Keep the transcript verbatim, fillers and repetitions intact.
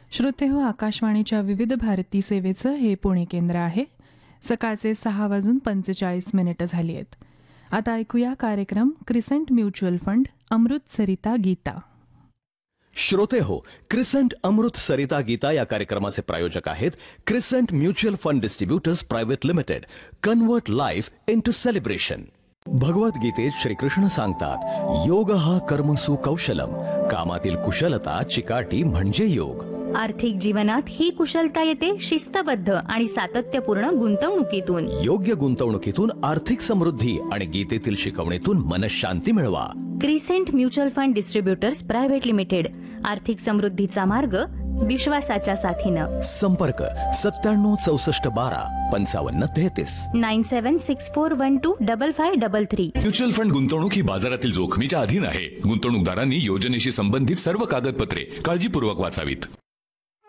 श्रोतेहो, आकाशवाणीच्या विविध भारती सेवेचं हे पुणे केंद्र आहे. सकाळचे सहा वाजून पंचेचाळीस मिनिटं झाली आहेत. आता ऐकूया कार्यक्रम क्रिसेंट म्युच्युअल फंड अमृत सरिता गीता. श्रोते हो, क्रिसेंट अमृत सरिता गीता या कार्यक्रमाचे प्रायोजक आहेत crescent mutual fund distributors private limited. Convert life into celebration. भगवद्गीतेत Shrikrishna सांगतात, योग हा कर्मसु कौशलम. कामातील कुशलता चिकाटी म्हणजे योग. आर्थिक जीवनात ही कुशलता येते शिस्तबद्ध आणि सातत्यपूर्ण गुंतवणुकीतून. योग्य गुंतवणुकीतून आर्थिक समृद्धी आणि गीतेतील शिकवणीतून मनशांती मिळवा. Crescent mutual fund distributors private limited. आर्थिक समृद्धीचा मार्ग विश्वासाच्या साथीनं. संपर्क सत्त्याण्णव चौसष्ट बारा पंचावन्न तेहतीस. नाईन सेवन six four one two double five double three. Mutual fund गुंतवणूक ही बाजारातील जोखमीच्या अधीन आहे. गुंतवणूकदारांनी योजनेशी संबंधित सर्व कागदपत्रे काळजीपूर्वक वाचावीत.